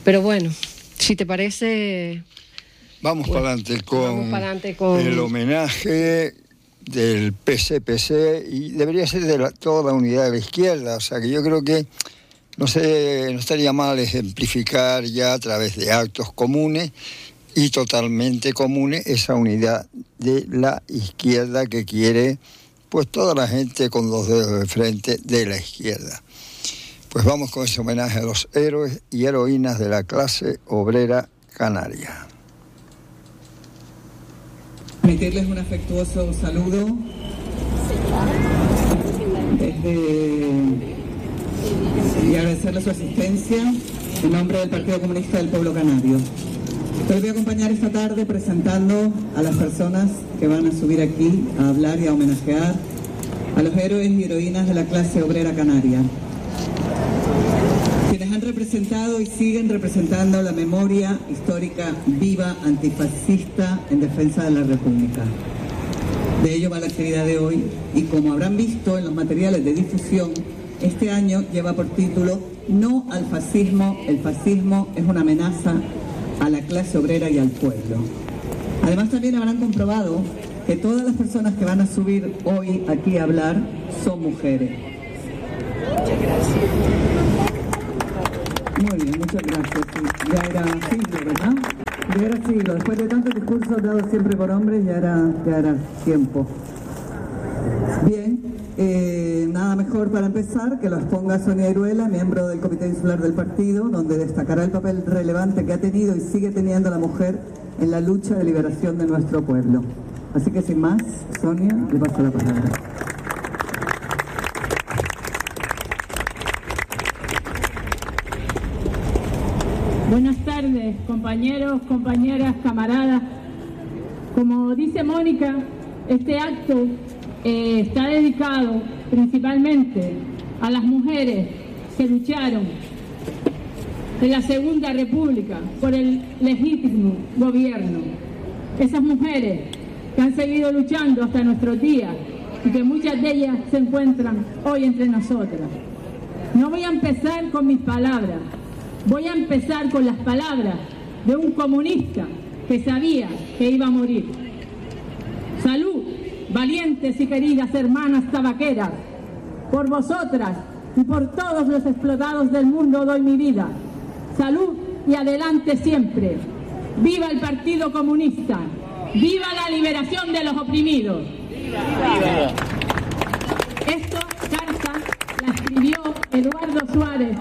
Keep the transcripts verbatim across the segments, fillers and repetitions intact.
Pero bueno, si te parece... Vamos bueno, para adelante con, con, con el homenaje del P C P C y debería ser de la, toda la unidad de la izquierda. O sea que yo creo que no sé, no estaría mal ejemplificar ya a través de actos comunes y totalmente comunes esa unidad de la izquierda que quiere pues toda la gente con los dedos de frente de la izquierda. Pues vamos con ese homenaje a los héroes y heroínas de la clase obrera canaria. Permitirles un afectuoso saludo desde, y agradecerles su asistencia en nombre del Partido Comunista del Pueblo Canario. Les voy a acompañar esta tarde presentando a las personas que van a subir aquí a hablar y a homenajear a los héroes y heroínas de la clase obrera canaria, quienes han representado y siguen representando la memoria histórica viva antifascista en defensa de la República. De ello va la actividad de hoy y, como habrán visto en los materiales de difusión, este año lleva por título No al fascismo, el fascismo es una amenaza a la clase obrera y al pueblo. Además, también habrán comprobado que todas las personas que van a subir hoy aquí a hablar son mujeres. Muchas gracias. Muy bien, muchas gracias. Sí, ya era siglo, ¿verdad? Ya era siglo. Después de tantos discursos dados siempre por hombres, ya era, ya era tiempo. Bien, eh, nada mejor para empezar que lo exponga Sonia Iruela, miembro del Comité Insular del Partido, donde destacará el papel relevante que ha tenido y sigue teniendo la mujer en la lucha de liberación de nuestro pueblo. Así que sin más, Sonia, le paso la palabra. Buenas tardes, compañeros, compañeras, camaradas. Como dice Mónica, este acto eh, está dedicado principalmente a las mujeres que lucharon en la Segunda República por el legítimo gobierno. Esas mujeres que han seguido luchando hasta nuestros días y que muchas de ellas se encuentran hoy entre nosotras. No voy a empezar con mis palabras, voy a empezar con las palabras de un comunista que sabía que iba a morir. Salud, valientes y queridas hermanas tabaqueras, por vosotras y por todos los explotados del mundo doy mi vida. Salud y adelante siempre. ¡Viva el Partido Comunista! ¡Viva la liberación de los oprimidos! ¡Viva! Esta carta la escribió Eduardo Suárez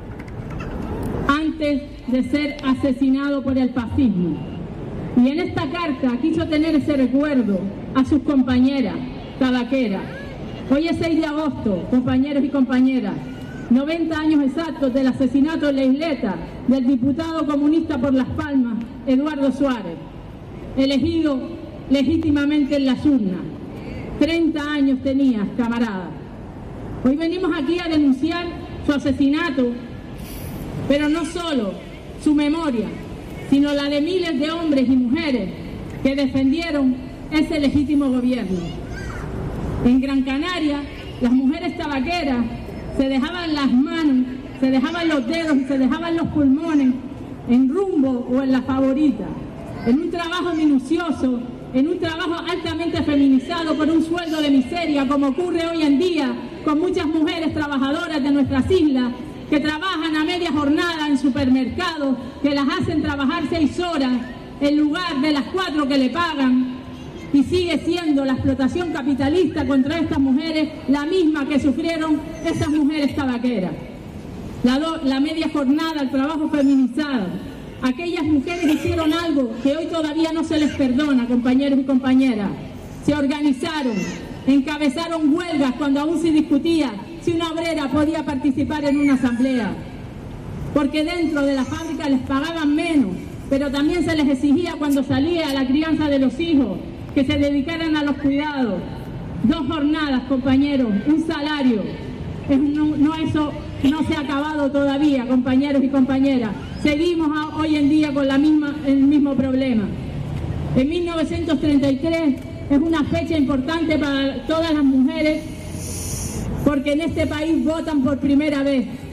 antes de ser asesinado por el fascismo. Y en esta carta quiso tener ese recuerdo a sus compañeras tabaqueras. Hoy es seis de agosto, compañeros y compañeras, noventa años exactos del asesinato en la isleta del diputado comunista por Las Palmas, Eduardo Suárez, elegido legítimamente en las urnas. treinta años tenía, camarada. Hoy venimos aquí a denunciar su asesinato, pero no solo su memoria, sino la de miles de hombres y mujeres que defendieron ese legítimo gobierno. En Gran Canaria, las mujeres tabaqueras se dejaban las manos, se dejaban los dedos y se dejaban los pulmones en Rumbo o en La Favorita, en un trabajo minucioso, en un trabajo altamente feminizado por un sueldo de miseria, como ocurre hoy en día con muchas mujeres trabajadoras de nuestras islas que trabajan a media jornada en supermercados, que las hacen trabajar seis horas en lugar de las cuatro que le pagan, y sigue siendo la explotación capitalista contra estas mujeres la misma que sufrieron esas mujeres tabaqueras. La, do, la media jornada, el trabajo feminizado. Aquellas mujeres hicieron algo que hoy todavía no se les perdona, compañeros y compañeras. Se organizaron, encabezaron huelgas cuando aún se discutía si una obrera podía participar en una asamblea. Porque dentro de la fábrica les pagaban menos, pero también se les exigía cuando salía a la crianza de los hijos que se dedicaran a los cuidados. Dos jornadas, compañeros, un salario. Es, no, no, eso no se ha acabado todavía, compañeros y compañeras. Seguimos a, hoy en día con la misma, el mismo problema. En mil novecientos treinta y tres es una fecha importante para todas las mujeres porque en este país votan por primera vez.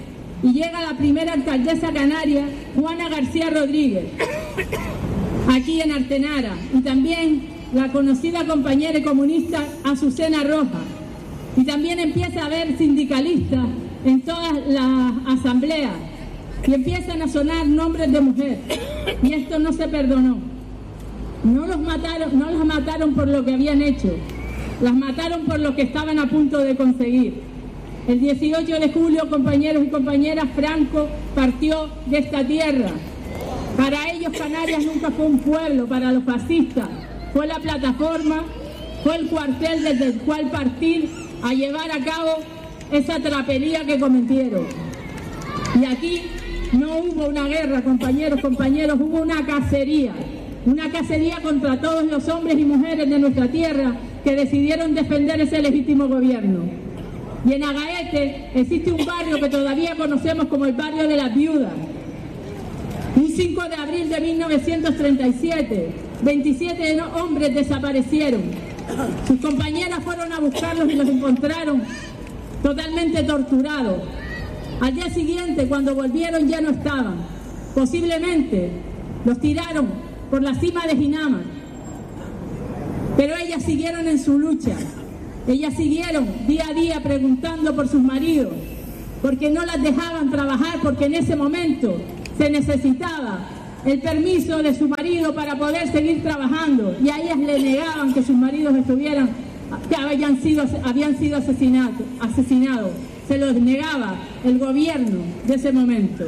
y llega la primera alcaldesa canaria, Juana García Rodríguez, aquí en Artenara, y también la conocida compañera y comunista Azucena Roja, y también empieza a haber sindicalistas en todas las asambleas, y empiezan a sonar nombres de mujer, y esto no se perdonó. No los mataron, no las mataron por lo que habían hecho, las mataron por lo que estaban a punto de conseguir. El dieciocho de julio, compañeros y compañeras, Franco partió de esta tierra. Para ellos Canarias nunca fue un pueblo, para los fascistas fue la plataforma, fue el cuartel desde el cual partir a llevar a cabo esa tropelía que cometieron. Y aquí no hubo una guerra, compañeros, compañeros, hubo una cacería, una cacería contra todos los hombres y mujeres de nuestra tierra que decidieron defender ese legítimo gobierno. Y en Agaete existe un barrio que todavía conocemos como el barrio de las viudas. Un cinco de abril de mil novecientos treinta y siete, veintisiete hombres desaparecieron. Sus compañeras fueron a buscarlos y los encontraron totalmente torturados. Al día siguiente, cuando volvieron, ya no estaban. Posiblemente los tiraron por la cima de Jinama. Pero ellas siguieron en su lucha. Ellas siguieron día a día preguntando por sus maridos, porque no las dejaban trabajar, porque en ese momento se necesitaba el permiso de su marido para poder seguir trabajando, y a ellas le negaban que sus maridos estuvieran, que habían sido, habían sido asesinados, asesinados. Se los negaba el gobierno de ese momento.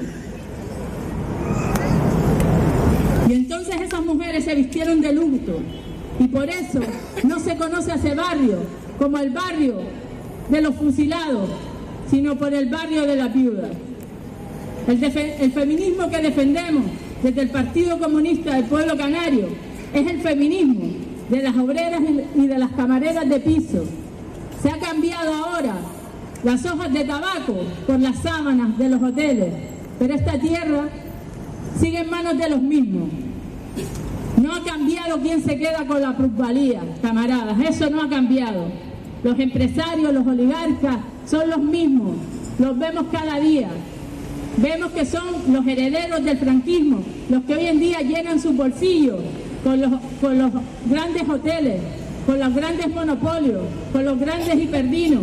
Y entonces esas mujeres se vistieron de luto, y por eso no se conoce a ese barrio como el barrio de los fusilados, sino por el barrio de las viudas. El, el feminismo que defendemos desde el Partido Comunista del Pueblo Canario es el feminismo de las obreras y de las camareras de piso. Se ha cambiado ahora las hojas de tabaco por las sábanas de los hoteles, pero esta tierra sigue en manos de los mismos. No ha cambiado quién se queda con la plusvalía, camaradas, eso no ha cambiado. Los empresarios, los oligarcas son los mismos, los vemos cada día. Vemos que son los herederos del franquismo, los que hoy en día llenan sus bolsillos con los, con los grandes hoteles, con los grandes monopolios, con los grandes hiperdinos.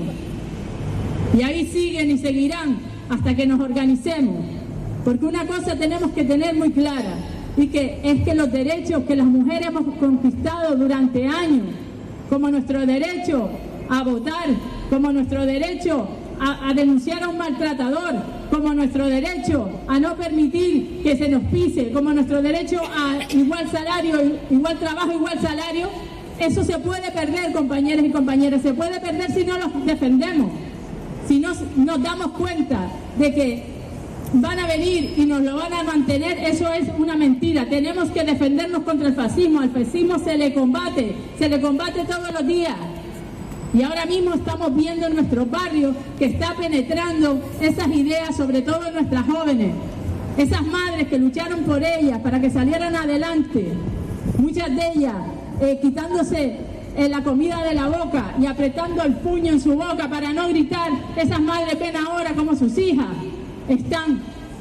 Y ahí siguen y seguirán hasta que nos organicemos. Porque una cosa tenemos que tener muy clara, y que es que los derechos que las mujeres hemos conquistado durante años, como nuestro derecho a votar, como nuestro derecho a, a denunciar a un maltratador, como nuestro derecho a no permitir que se nos pise, como nuestro derecho a igual salario, igual trabajo, igual salario, eso se puede perder, compañeros y compañeras, se puede perder si no los defendemos, si no nos damos cuenta de que van a venir y nos lo van a mantener. Eso es una mentira. Tenemos que defendernos contra el fascismo. Al fascismo se le combate, se le combate todos los días. Y ahora mismo estamos viendo en nuestros barrios que está penetrando esas ideas, sobre todo en nuestras jóvenes. Esas madres que lucharon por ellas para que salieran adelante. Muchas de ellas eh, quitándose eh, la comida de la boca y apretando el puño en su boca para no gritar. Esas madres ven ahora como sus hijas están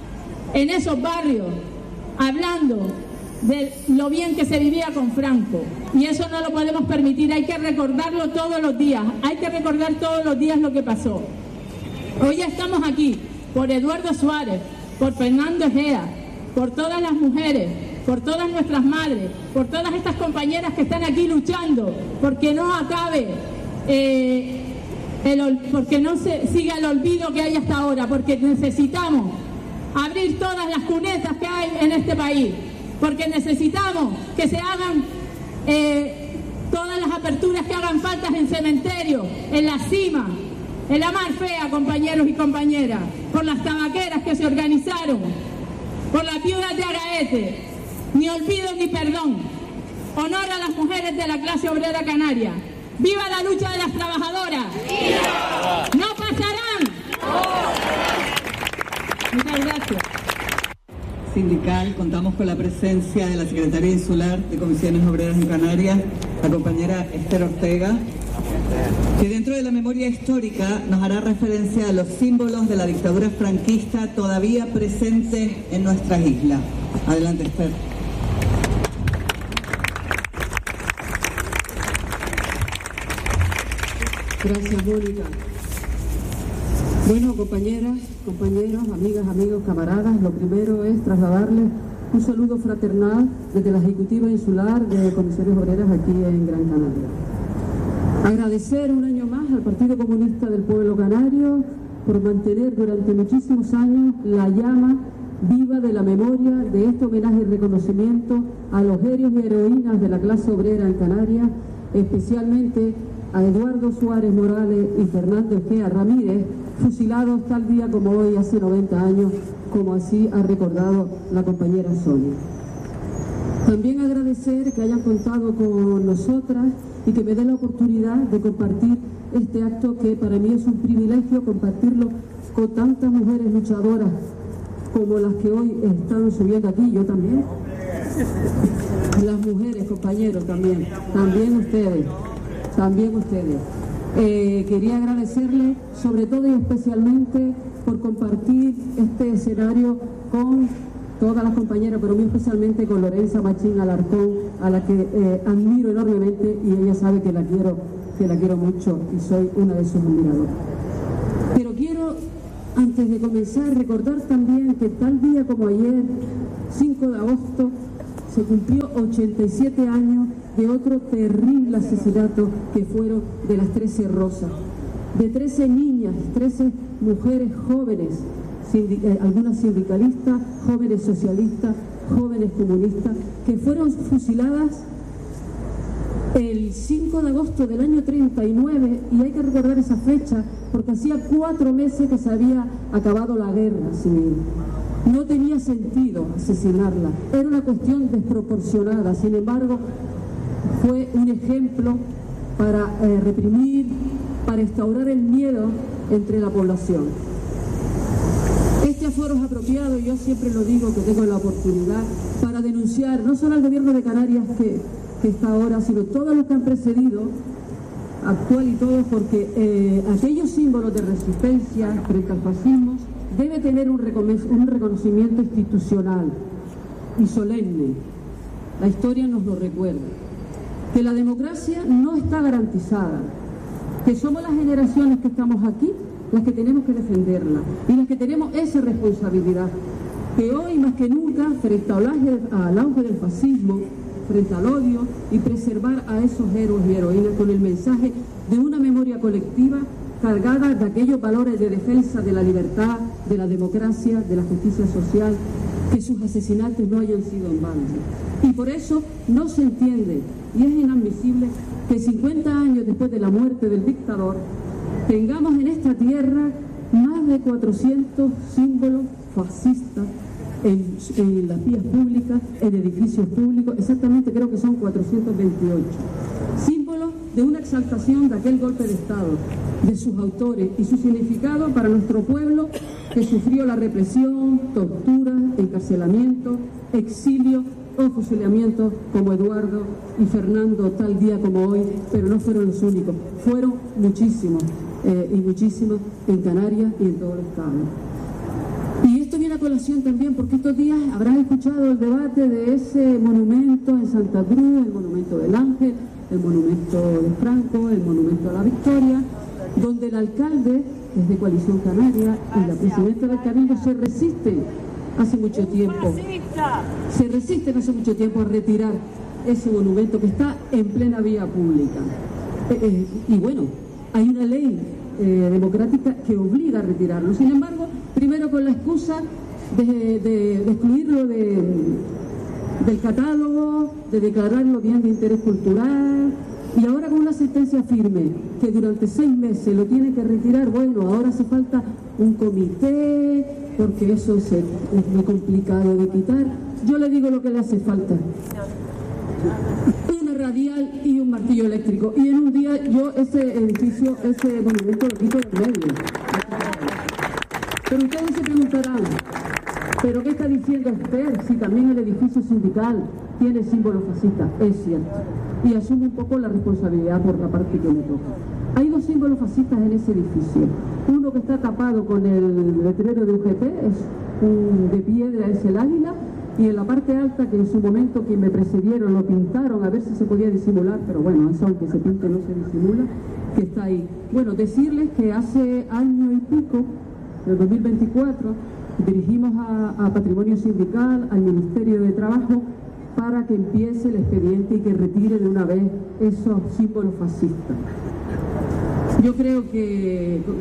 en esos barrios hablando de lo bien que se vivía con Franco, y eso no lo podemos permitir. Hay que recordarlo todos los días, hay que recordar todos los días lo que pasó. Hoy ya estamos aquí por Eduardo Suárez, por Fernando Egea, por todas las mujeres, por todas nuestras madres, por todas estas compañeras que están aquí luchando porque no acabe eh, El, porque no se siga el olvido que hay hasta ahora, porque necesitamos abrir todas las cunetas que hay en este país, porque necesitamos que se hagan eh, todas las aperturas que hagan falta en cementerios, en la cima, en la mar fea, compañeros y compañeras, por las tabaqueras que se organizaron, por las viudas de Agaete. Ni olvido ni perdón. Honor a las mujeres de la clase obrera canaria. ¡Viva la lucha de las trabajadoras! ¡Viva! ¡No pasarán! ¡No! Muchas gracias. Sindical, contamos con la presencia de la Secretaría Insular de Comisiones Obreras en Canarias, la compañera Esther Ortega. que dentro de la memoria histórica nos hará referencia a los símbolos de la dictadura franquista todavía presentes en nuestras islas. Adelante, Esther. Gracias, Mónica. Bueno, compañeras, compañeros, amigas, amigos, camaradas, lo primero es trasladarles un saludo fraternal desde la Ejecutiva Insular de Comisiones Obreras aquí en Gran Canaria. Agradecer un año más al Partido Comunista del Pueblo Canario por mantener durante muchísimos años la llama viva de la memoria de este homenaje y reconocimiento a los héroes y heroínas de la clase obrera en Canarias, especialmente a Eduardo Suárez Morales y Fernando Egea Ramírez, fusilados tal día como hoy, hace noventa años, como así ha recordado la compañera Sonia. También agradecer que hayan contado con nosotras y que me den la oportunidad de compartir este acto, que para mí es un privilegio compartirlo con tantas mujeres luchadoras como las que hoy están subiendo aquí, yo también. Las mujeres, compañeros, también, también ustedes, también ustedes. Eh, quería agradecerle sobre todo y especialmente por compartir este escenario con todas las compañeras, pero muy especialmente con Lorenza Machín Alarcón, a la que eh, admiro enormemente, y ella sabe que la quiero, que la quiero mucho y soy una de sus admiradoras. Pero quiero, antes de comenzar, recordar también que tal día como ayer, cinco de agosto, se cumplió ochenta y siete años de otro terrible asesinato que fueron de las trece Rosas, de trece niñas, trece mujeres jóvenes, Sindic eh, algunas sindicalistas, jóvenes socialistas, jóvenes comunistas, que fueron fusiladas el cinco de agosto del año treinta y nueve, y hay que recordar esa fecha porque hacía cuatro meses que se había acabado la guerra civil. No tenía sentido asesinarla, era una cuestión desproporcionada, sin embargo, fue un ejemplo para eh, reprimir, para instaurar el miedo entre la población. Este aforo es apropiado, y yo siempre lo digo, que tengo la oportunidad para denunciar no solo al gobierno de Canarias que, que está ahora, sino todos los que han precedido, actual y todos, porque eh, aquellos símbolos de resistencia frente al fascismo debe tener un, un reconocimiento institucional y solemne. La historia nos lo recuerda. Que la democracia no está garantizada, que somos las generaciones que estamos aquí las que tenemos que defenderla y las que tenemos esa responsabilidad, que hoy más que nunca, frente al auge, al auge del fascismo, frente al odio, y preservar a esos héroes y heroínas con el mensaje de una memoria colectiva cargada de aquellos valores de defensa de la libertad, de la democracia, de la justicia social, que sus asesinatos no hayan sido en vano. Y por eso no se entiende, y es inadmisible, que cincuenta años después de la muerte del dictador tengamos en esta tierra más de cuatrocientos símbolos fascistas en, en las vías públicas, en edificios públicos, exactamente creo que son cuatrocientos veintiocho. Símbolos de una exaltación de aquel golpe de Estado, de sus autores y su significado para nuestro pueblo que sufrió la represión, tortura, encarcelamiento, exilio o fusilamiento, como Eduardo y Fernando tal día como hoy, pero no fueron los únicos, fueron muchísimos eh, y muchísimos en Canarias y en todo el Estado. Y esto viene a colación también porque estos días habrás escuchado el debate de ese monumento en Santa Cruz, el monumento del Ángel, el monumento de Franco, el monumento a la Victoria, donde el alcalde, que es de Coalición Canaria, y la presidenta del Cabildo se resisten hace mucho tiempo, se resisten hace mucho tiempo a retirar ese monumento que está en plena vía pública. Eh, eh, y bueno, hay una ley eh, democrática que obliga a retirarlo. Sin embargo, primero con la excusa de, de, de excluirlo de, del catálogo, de declararlo bien de interés cultural, y ahora con una sentencia firme que durante seis meses lo tiene que retirar. Bueno, ahora hace falta un comité porque eso es, es muy complicado de quitar. Yo le digo lo que le hace falta: una radial y un martillo eléctrico, y en un día yo ese edificio, ese monumento lo quito del medio. Pero ustedes se preguntarán, ¿pero qué está diciendo usted si también el edificio sindical tiene símbolos fascistas? Es cierto, y asumo un poco la responsabilidad por la parte que me toca. dos símbolos fascistas en ese edificio. Uno que está tapado con el letrero de U G T, es un, de piedra, es el águila, y en la parte alta, que en su momento quien me precedieron lo pintaron a ver si se podía disimular, pero bueno, eso aunque se pinte no se disimula, que está ahí. Bueno, decirles que hace año y pico, en el dos mil veinticuatro, dirigimos a, a Patrimonio Sindical, al Ministerio de Trabajo, para que empiece el expediente y que retire de una vez esos símbolos fascistas. Yo creo que eh,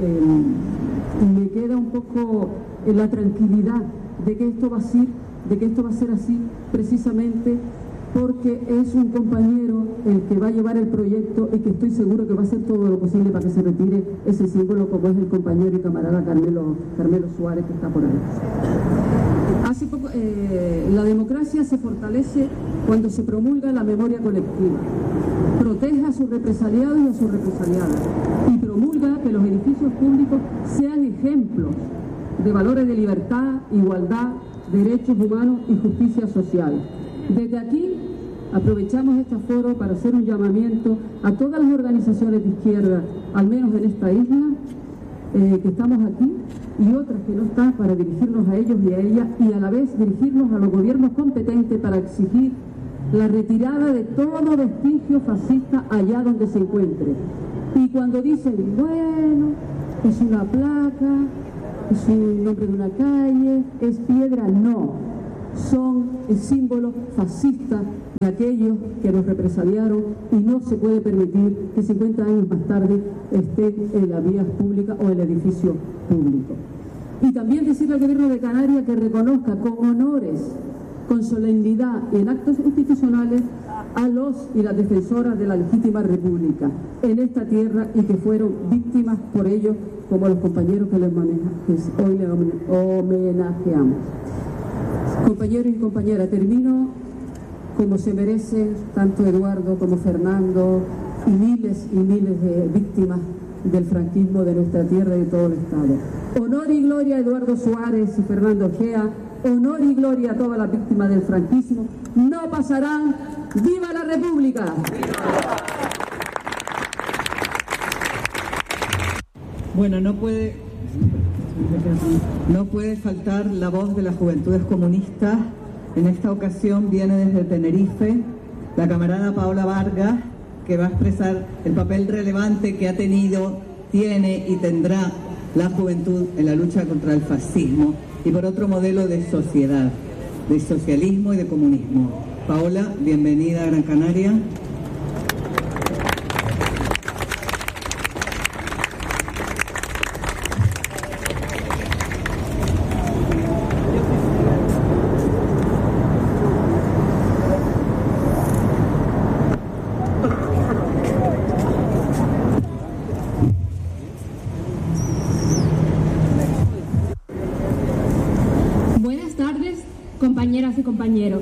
me queda un poco en la tranquilidad de que esto va a ser, de que esto va a ser así, precisamente porque es un compañero el que va a llevar el proyecto y que estoy seguro que va a hacer todo lo posible para que se retire ese símbolo, como es el compañero y camarada Carmelo, Carmelo Suárez, que está por ahí. Hace poco, eh, la democracia se fortalece cuando se promulga la memoria colectiva, protege a sus represaliados y a sus represaliadas y promulga que los edificios públicos sean ejemplos de valores de libertad, igualdad, derechos humanos y justicia social. Desde aquí aprovechamos este foro para hacer un llamamiento a todas las organizaciones de izquierda, al menos en esta isla, eh, que estamos aquí, y otras que no están, para dirigirnos a ellos y a ellas, y a la vez dirigirnos a los gobiernos competentes para exigir la retirada de todo vestigio fascista allá donde se encuentre. Y cuando dicen, bueno, es una placa, es un nombre de una calle, es piedra, no. Son símbolos fascistas de aquellos que nos represaliaron y no se puede permitir que cincuenta años más tarde estén en las vías públicas o en el edificio público. Y también decirle al gobierno de Canarias que reconozca con honores, con solemnidad y en actos institucionales a los y las defensoras de la legítima república en esta tierra y que fueron víctimas por ellos, como los compañeros que, les maneja, que hoy les homenajeamos. Compañeros y compañeras, termino como se merecen tanto Eduardo como Fernando y miles y miles de víctimas del franquismo de nuestra tierra y de todo el Estado. Honor y gloria a Eduardo Suárez y Fernando Gea, honor y gloria a todas las víctimas del franquismo. No pasarán. ¡Viva la República! Bueno, no puede, no puede faltar la voz de las juventudes comunistas. En esta ocasión viene desde Tenerife la camarada Paola Vargas, que va a expresar el papel relevante que ha tenido, tiene y tendrá la juventud en la lucha contra el fascismo y por otro modelo de sociedad, de socialismo y de comunismo. Paola, bienvenida a Gran Canaria. Compañeras y compañeros,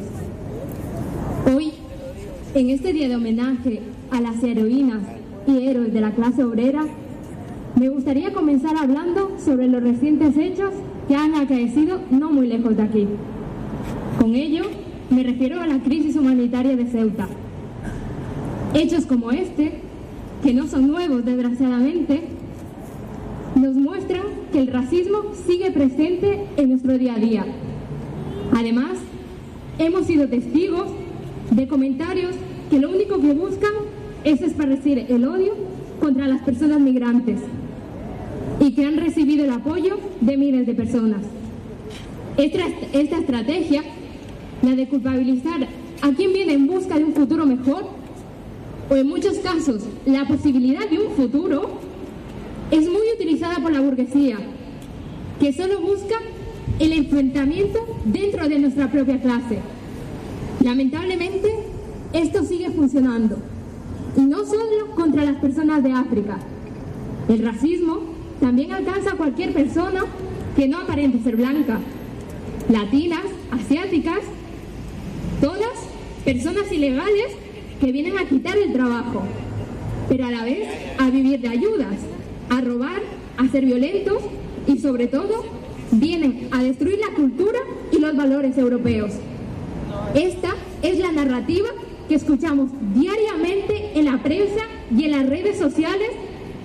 hoy, en este día de homenaje a las heroínas y héroes de la clase obrera, me gustaría comenzar hablando sobre los recientes hechos que han acaecido no muy lejos de aquí. Con ello, me refiero a la crisis humanitaria de Ceuta. Hechos como este, que no son nuevos desgraciadamente, nos muestran que el racismo sigue presente en nuestro día a día. Además, hemos sido testigos de comentarios que lo único que buscan es esparcir el odio contra las personas migrantes y que han recibido el apoyo de miles de personas. Esta, esta estrategia, la de culpabilizar a quien viene en busca de un futuro mejor, o en muchos casos la posibilidad de un futuro, es muy utilizada por la burguesía, que solo busca el enfrentamiento dentro de nuestra propia clase. Lamentablemente, esto sigue funcionando, y no solo contra las personas de África. El racismo también alcanza a cualquier persona que no aparente ser blanca, latinas, asiáticas, todas personas ilegales que vienen a quitar el trabajo, pero a la vez a vivir de ayudas, a robar, a ser violentos y sobre todo vienen a destruir la cultura y los valores europeos. Esta es la narrativa que escuchamos diariamente en la prensa y en las redes sociales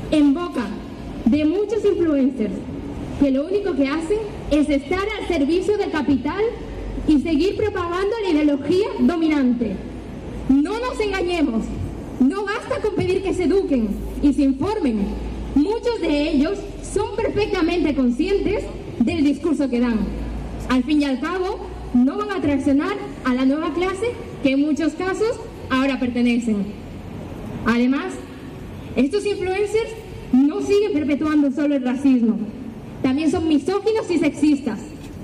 en boca de muchos influencers que lo único que hacen es estar al servicio del capital y seguir propagando la ideología dominante. No nos engañemos, no basta con pedir que se eduquen y se informen. Muchos de ellos son perfectamente conscientes del discurso que dan. Al fin y al cabo, no van a traicionar a la nueva clase que en muchos casos ahora pertenecen. Además, estos influencers no siguen perpetuando solo el racismo, también son misóginos y sexistas,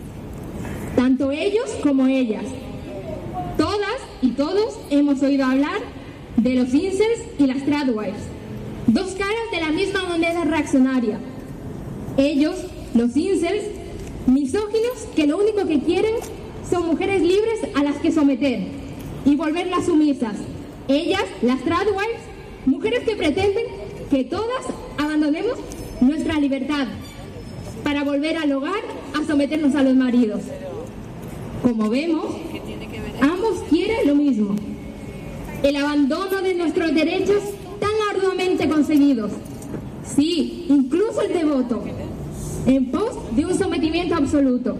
tanto ellos como ellas. Todas y todos hemos oído hablar de los incels y las tradwives, dos caras de la misma moneda reaccionaria. Ellos, los incels, misóginos que lo único que quieren son mujeres libres a las que someter y volverlas sumisas. Ellas, las tradwives, mujeres que pretenden que todas abandonemos nuestra libertad para volver al hogar a someternos a los maridos. Como vemos, ambos quieren lo mismo: el abandono de nuestros derechos tan arduamente conseguidos. Sí, incluso el de voto, en pos de un sometimiento absoluto.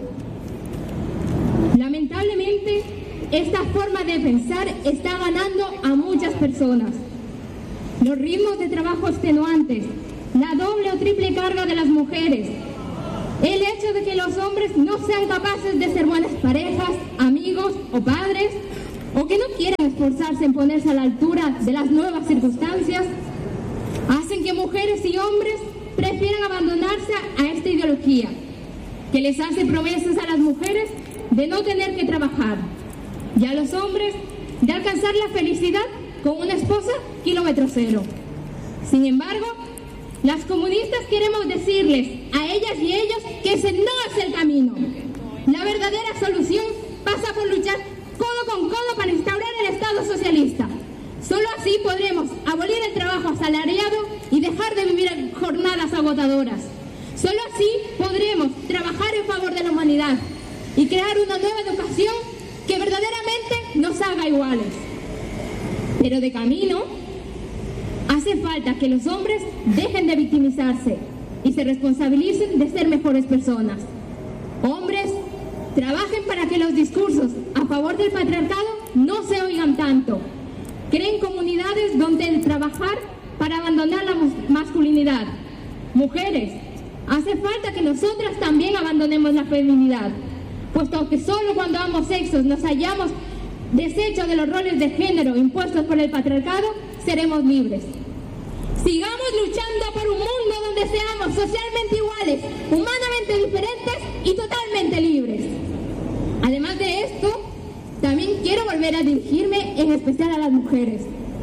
Lamentablemente, esta forma de pensar está ganando a muchas personas. Los ritmos de trabajo extenuantes, la doble o triple carga de las mujeres, el hecho de que los hombres no sean capaces de ser buenas parejas, amigos o padres, o que no quieran esforzarse en ponerse a la altura de las nuevas circunstancias, hacen que mujeres y hombres prefieran abandonarse a esta ideología, que les hace promesas a las mujeres de no tener que trabajar, y a los hombres de alcanzar la felicidad con una esposa kilómetro cero. Sin embargo, las comunistas queremos decirles a ellas y ellos que ese no es el camino. La verdadera solución pasa por luchar codo con codo para instaurar el Estado socialista. Solo así podremos abolir el trabajo asalariado y dejar de vivir en jornadas agotadoras. Solo así podremos trabajar en favor de la humanidad y crear una nueva educación que verdaderamente nos haga iguales. Pero de camino, hace falta que los hombres dejen de victimizarse y se responsabilicen de ser mejores personas. Hombres, trabajen para que los discursos a favor del patriarcado no se oigan tanto. Creen comunidades donde el trabajar para abandonar la masculinidad. Mujeres, hace falta que nosotras también abandonemos la feminidad, puesto que solo cuando ambos sexos nos hayamos deshecho de los roles de género impuestos por el patriarcado, seremos libres. Sigamos luchando por un mundo donde seamos socialmente iguales, humanamente diferentes y totalmente libres. Además de esto, también quiero volver a dirigirme en especial a las mujeres.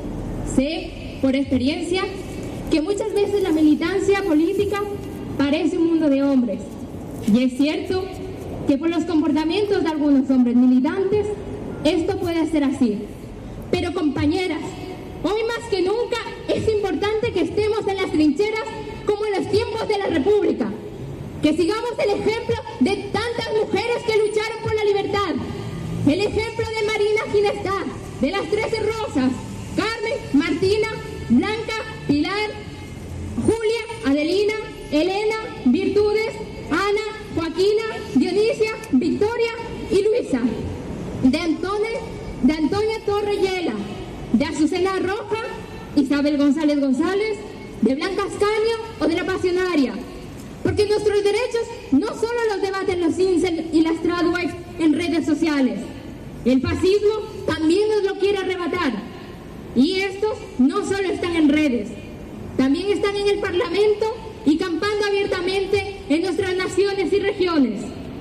Sé, por experiencia, que muchas veces la militancia política parece un mundo de hombres. Y es cierto que por los comportamientos de algunos hombres militantes, esto puede ser así. Pero compañeras, hoy más que nunca es importante que estemos en las trincheras como en los tiempos de la República. Que sigamos el ejemplo de tantas mujeres que lucharon por la libertad. El ejemplo de Marina Ginestá, de las Trece Rosas, Carmen, Martina, Blanca, Pilar, Julia, Adelina, Elena, Virtudes, Ana, Joaquina, Dionisia, Victoria y Luisa. De Antonia, de Antonia Torre Yela, de Azucena Roja, Isabel González González, de Blanca Ascanio o de la Pasionaria. Porque nuestros derechos no solo los debaten los incel y las tradwives en redes sociales. El fascismo también nos lo quiere arrebatar. Y estos no solo están en redes, también están en el Parlamento y campando abiertamente en nuestras naciones y regiones.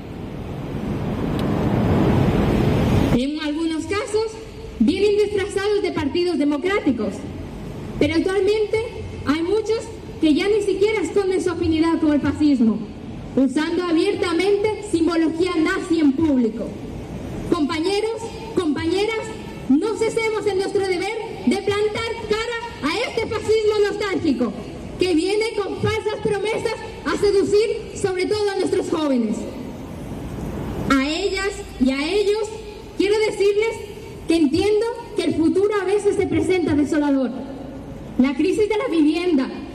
En algunos casos vienen disfrazados de partidos democráticos, pero actualmente hay muchos que ya ni siquiera esconden su afinidad con el fascismo, usando abiertamente simbología nazi en público. Compañeros, compañeras, no cesemos en nuestro deber de plantar cara a este fascismo nostálgico que viene con falsas promesas a seducir sobre todo a nuestros jóvenes. A ellas y a ellos quiero decirles que entiendo que el futuro a veces se presenta desolador. La crisis de la vivienda,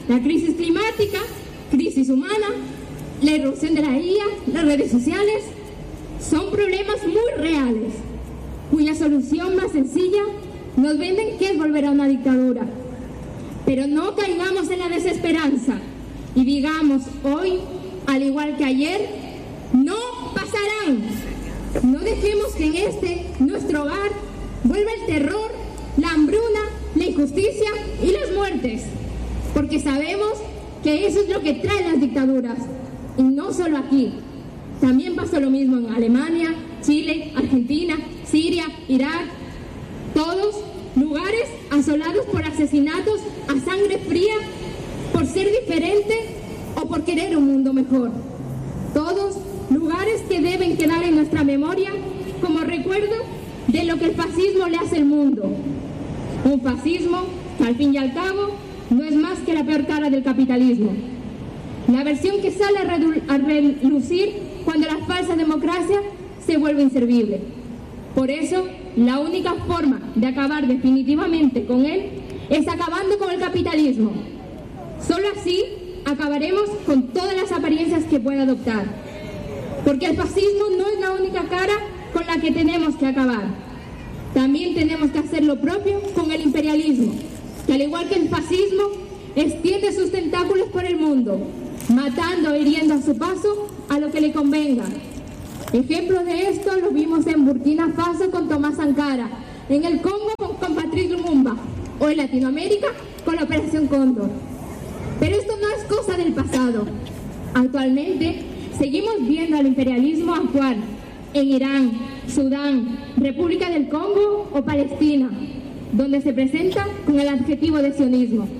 la crisis climática, crisis humana, la irrupción de la I A, las redes sociales, son problemas muy reales, cuya solución más sencilla nos venden que es volver a una dictadura. Pero no caigamos en la desesperanza y digamos hoy, al igual que ayer, no pasarán. No dejemos que en este, nuestro hogar, vuelva el terror, la hambruna, la injusticia y las muertes, porque sabemos que eso es lo que traen las dictaduras. Y no solo aquí, también pasó lo mismo en Alemania, Chile, Argentina, Siria, Irak, todos lugares asolados por asesinatos a sangre fría, por ser diferente o por querer un mundo mejor. Todos lugares que deben quedar en nuestra memoria como recuerdo de lo que el fascismo le hace al mundo. Un fascismo que al fin y al cabo no es más que la peor cara del capitalismo. La versión que sale a, a relucir cuando la falsa democracia se vuelve inservible. Por eso, la única forma de acabar definitivamente con él es acabando con el capitalismo. Solo así acabaremos con todas las apariencias que pueda adoptar. Porque el fascismo no es la única cara con la que tenemos que acabar. También tenemos que hacer lo propio con el imperialismo, que al igual que el fascismo, extiende sus tentáculos por el mundo, matando e hiriendo a su paso a lo que le convenga. Ejemplo de esto lo vimos en Burkina Faso con Tomás Sankara, en el Congo con, con Patrice Lumumba, o en Latinoamérica con la Operación Cóndor. Pero esto no es cosa del pasado. Actualmente seguimos viendo al imperialismo actuar en Irán, Sudán, República del Congo o Palestina, donde se presenta con el adjetivo de sionismo.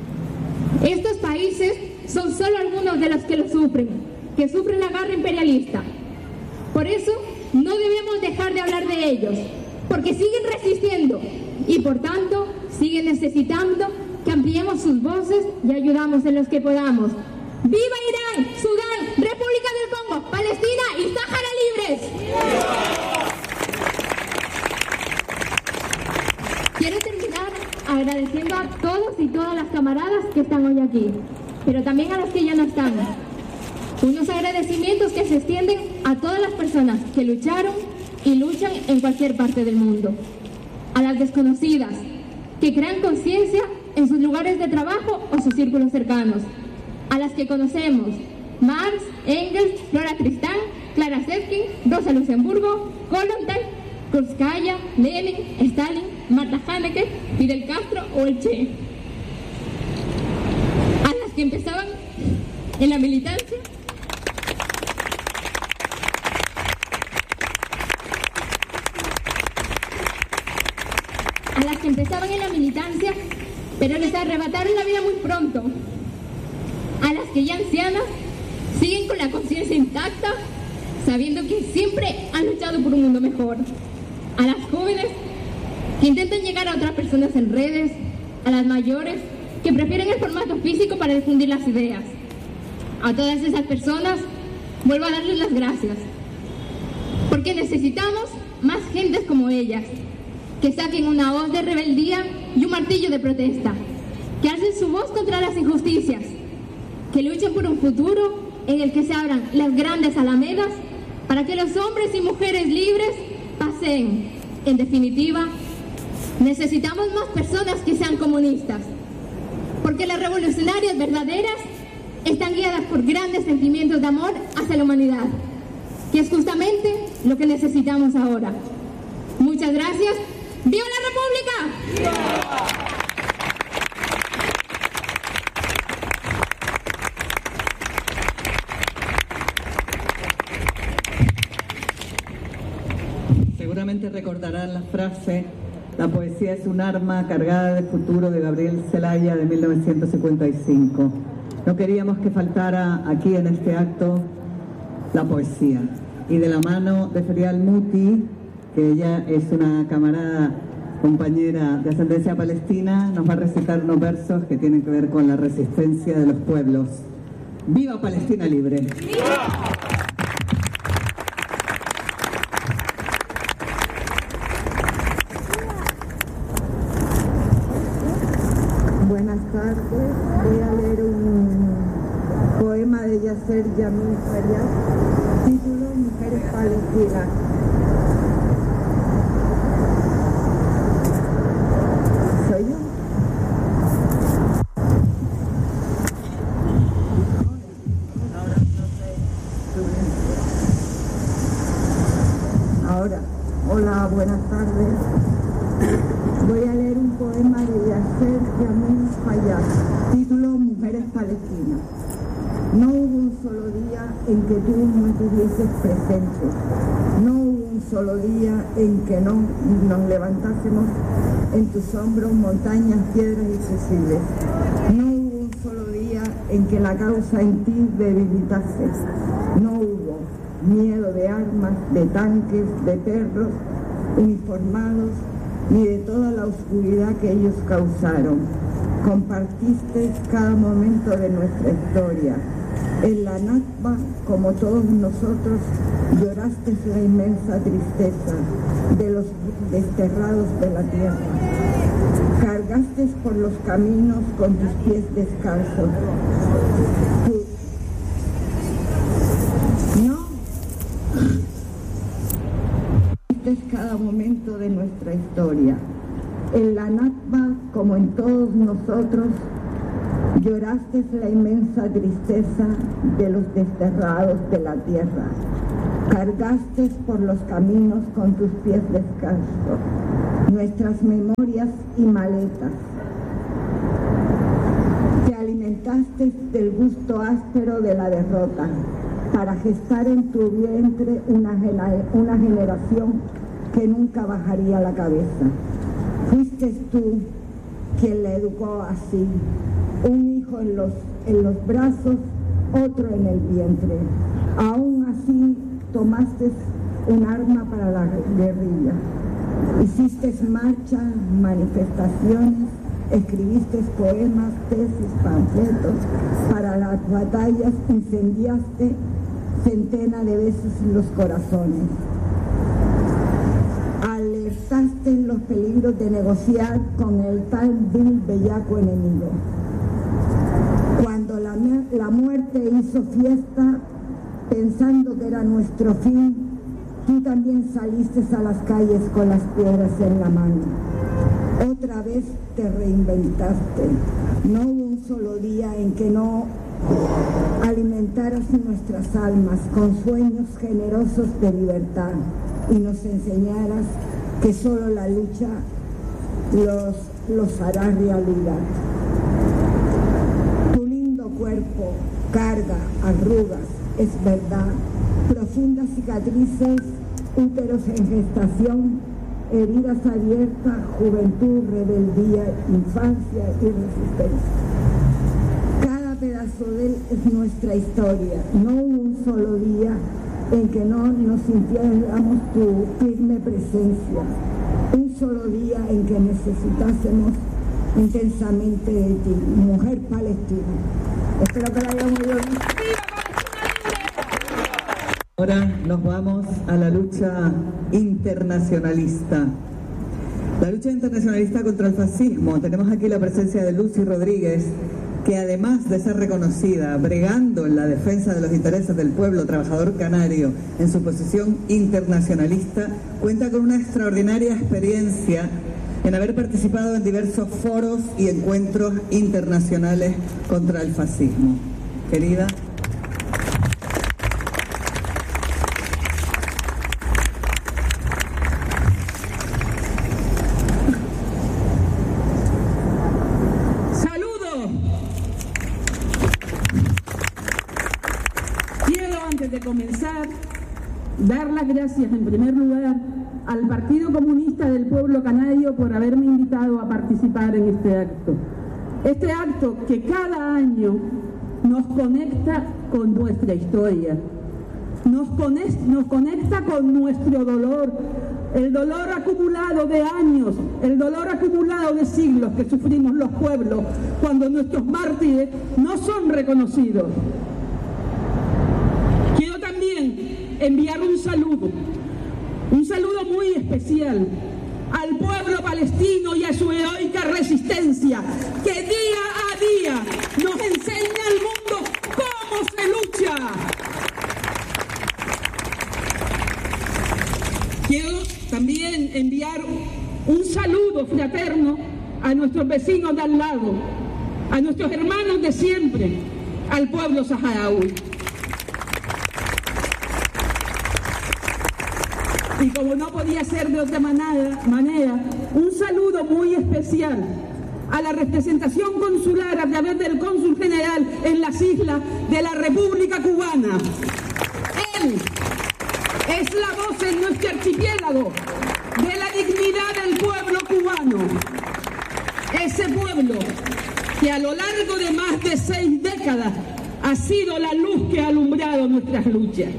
Estos países son solo algunos de los que lo sufren, que sufren la garra imperialista. Por eso no debemos dejar de hablar de ellos, porque siguen resistiendo y por tanto siguen necesitando que ampliemos sus voces y ayudamos en los que podamos. ¡Viva Irán, Sudán, República del Congo, Palestina y Sáhara libres! Quiero terminar agradeciendo a todos y todas las camaradas que están hoy aquí, pero también a los que ya no están. Unos agradecimientos que se extienden a todas las personas que lucharon y luchan en cualquier parte del mundo. A las desconocidas, que crean conciencia en sus lugares de trabajo o sus círculos cercanos. A las que conocemos: Marx, Engels, Flora Tristán, Clara Zetkin, Rosa Luxemburgo, Kollontai, Krupskaya, Lenin, Stalin, Marta Haneke, Fidel Castro o el Che. A las que empezaban en la militancia, a las que empezaban en la militancia, pero les arrebataron la vida muy pronto. A las que ya ancianas siguen con la conciencia intacta, sabiendo que siempre han luchado por un mundo mejor. A las jóvenes que intentan llegar a otras personas en redes, a las mayores que prefieren el formato físico para difundir las ideas. A todas esas personas vuelvo a darles las gracias, porque necesitamos más gentes como ellas, que saquen una voz de rebeldía y un martillo de protesta, que alcen su voz contra las injusticias, que luchen por un futuro en el que se abran las grandes alamedas para que los hombres y mujeres libres paseen. En definitiva, necesitamos más personas que sean comunistas, porque las revolucionarias verdaderas están guiadas por grandes sentimientos de amor hacia la humanidad, que es justamente lo que necesitamos ahora. Muchas gracias. ¡Viva la República! ¡Viva! Seguramente recordarán la frase: la poesía es un arma cargada de futuro, de Gabriel Zelaya, de mil novecientos cincuenta y cinco. No queríamos que faltara aquí en este acto la poesía. Y de la mano de Ferial Muti, que ella es una camarada, compañera de ascendencia palestina, nos va a recitar unos versos que tienen que ver con la resistencia de los pueblos. ¡Viva Palestina libre! ¡Viva! Buenas tardes, voy a leer Yasser Yamil Fayyad, título Mujeres Palestinas. ¿Soy yo? Ahora, hola, buenas tardes. Voy a leer un poema de Yasser Yamil Fayyad, título Mujeres Palestinas. No hubo un solo día en que tú no estuvieses presente. No hubo un solo día en que no nos levantásemos en tus hombros montañas, piedras y fusiles. No hubo un solo día en que la causa en ti debilitase. No hubo miedo de armas, de tanques, de perros uniformados, ni de toda la oscuridad que ellos causaron. Compartiste cada momento de nuestra historia. En la Nakba, como todos nosotros, lloraste la inmensa tristeza de los desterrados de la tierra. Cargaste por los caminos con tus pies descalzos. Tú... No. Cada momento de nuestra historia. En la Nakba, como en todos nosotros, lloraste la inmensa tristeza de los desterrados de la tierra. Cargaste por los caminos con tus pies descalzos, nuestras memorias y maletas. Te alimentaste del gusto áspero de la derrota, para gestar en tu vientre una, una generación que nunca bajaría la cabeza. Fuiste tú quien la educó así, un hijo en los, en los brazos, otro en el vientre. Aún así tomaste un arma para la guerrilla. Hiciste marchas, manifestaciones, escribiste poemas, tesis, panfletos. Para las batallas incendiaste centenas de veces los corazones. Alertaste en los peligros de negociar con el tal vil bellaco enemigo. Cuando la, la muerte hizo fiesta, pensando que era nuestro fin, tú también saliste a las calles con las piedras en la mano. Otra vez te reinventaste. No hubo un solo día en que no alimentaras nuestras almas con sueños generosos de libertad y nos enseñaras que solo la lucha los, los hará realidad. Tu lindo cuerpo carga arrugas, es verdad, profundas cicatrices, úteros en gestación, heridas abiertas, juventud, rebeldía, infancia y resistencia. Cada pedazo de él es nuestra historia. No hubo un solo día en que no nos sintiéramos tu firme presencia. Un solo día en que necesitásemos intensamente de ti, mujer palestina. Espero que la hayamos oído. Ahora nos vamos a la lucha internacionalista. La lucha internacionalista contra el fascismo. Tenemos aquí la presencia de Lucy Rodríguez, que además de ser reconocida, bregando en la defensa de los intereses del pueblo trabajador canario en su posición internacionalista, cuenta con una extraordinaria experiencia en haber participado en diversos foros y encuentros internacionales contra el fascismo. Querida. Comenzar, dar las gracias en primer lugar al Partido Comunista del Pueblo Canario por haberme invitado a participar en este acto. Este acto que cada año nos conecta con nuestra historia, nos conecta, nos conecta con nuestro dolor, el dolor acumulado de años, el dolor acumulado de siglos que sufrimos los pueblos cuando nuestros mártires no son reconocidos. Enviar un saludo, un saludo muy especial al pueblo palestino y a su heroica resistencia, que día a día nos enseña al mundo cómo se lucha lucha. Quiero también enviar un saludo fraterno a nuestros vecinos de al lado, a nuestros hermanos de siempre, al pueblo saharaui. Y como no podía ser de otra manera, manera, un saludo muy especial a la representación consular a través del cónsul general en las islas de la República Cubana. Él es la voz en nuestro archipiélago de la dignidad del pueblo cubano. Ese pueblo que a lo largo de más de seis décadas ha sido la luz que ha alumbrado nuestras luchas.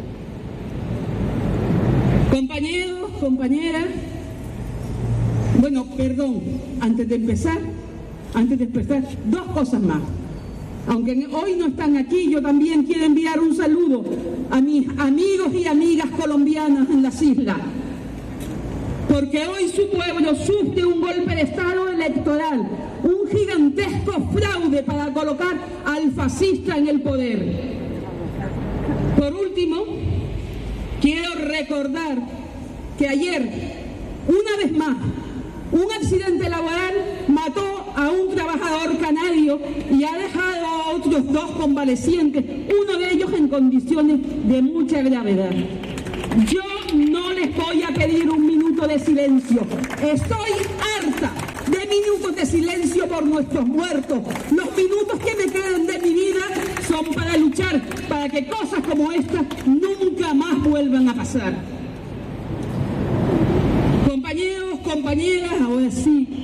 Compañeros, compañeras, bueno, perdón, antes de empezar, antes de empezar, dos cosas más. Aunque hoy no están aquí, yo también quiero enviar un saludo a mis amigos y amigas colombianas en las islas, porque hoy su pueblo sufre un golpe de Estado electoral, un gigantesco fraude para colocar al fascista en el poder. Por último, quiero recordar que ayer, una vez más, un accidente laboral mató a un trabajador canario y ha dejado a otros dos convalecientes, uno de ellos en condiciones de mucha gravedad. Yo no les voy a pedir un minuto de silencio. Estoy harta de minutos de silencio por nuestros muertos. Los minutos que me quedan de mi vida son para luchar para que cosas como estas nunca más vuelvan a pasar. Compañeros, compañeras, ahora sí,